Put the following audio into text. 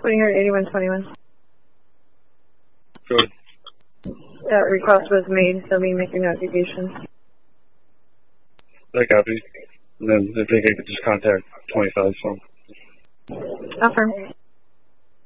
When you're at 8121. Good. That request was made, so we make your notification. That copy. And then if they could just contact 25 phone. Affirm.